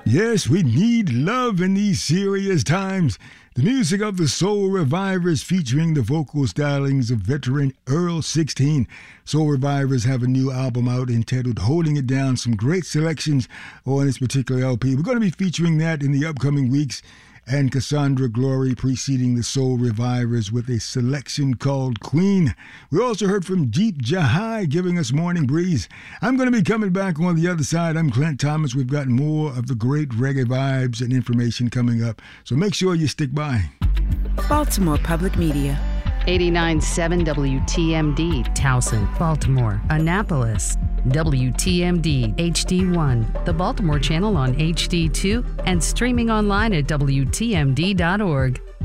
Yes, we need love in these serious times. The music of the Soul Revivers featuring the vocal stylings of veteran Earl 16. Soul Revivers have a new album out entitled Holding It Down. Some great selections on this particular LP. We're going to be featuring that in the upcoming weeks. And Cassandra Glory preceding the Soul Revivers with a selection called Queen. We also heard from Deep Jahai giving us Morning Breeze. I'm going to be coming back on the other side. I'm Clint Thomas. We've got more of the great reggae vibes and information coming up. So make sure you stick by. Baltimore Public Media. 89.7 WTMD. Towson, Baltimore, Annapolis. WTMD HD1, the Baltimore channel on HD2, and streaming online at WTMD.org.